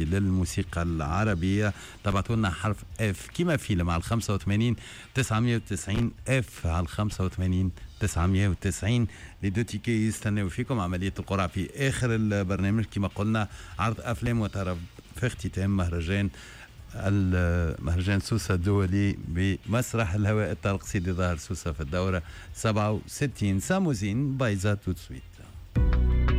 الإماراتي للموسيقى العربية. تبعتوا لنا حرف اف كما فيلم على 85 990 اف على 85 990. لي دو تيكي يستناو فيكم. عملية القرعة في آخر البرنامج كما قلنا، عرض أفلام وطرب في اختتام مهرجان سوسة الدولي بمسرح الهواء الطلق سيدي ظاهر سوسة في الدورة 67. ساموزين بايزا توت سويت.